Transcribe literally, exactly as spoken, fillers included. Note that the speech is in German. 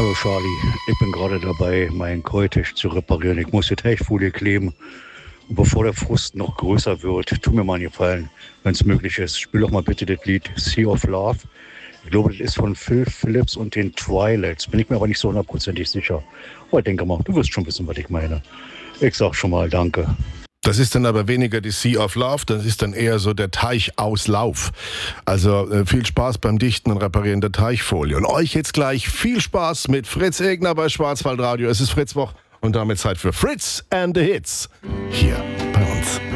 Hallo Charlie, ich bin gerade dabei, meinen Keuteich zu reparieren. Ich muss die Teichfolie kleben. Und bevor der Frust noch größer wird, tu mir mal einen Gefallen, wenn es möglich ist. Spiel doch mal bitte das Lied Sea of Love. Ich glaube, das ist von Phil Phillips und den Twilights. Bin ich mir aber nicht so hundertprozentig sicher. Aber ich denke mal, du wirst schon wissen, was ich meine. Ich sag schon mal Danke. Das ist dann aber weniger die Sea of Love, das ist dann eher so der Teichauslauf. Also äh, viel Spaß beim Dichten und Reparieren der Teichfolie. Und euch jetzt gleich viel Spaß mit Fritz Egner bei Schwarzwaldradio. Es ist Fritzwoch und damit Zeit für Fritz and the Hits hier bei uns.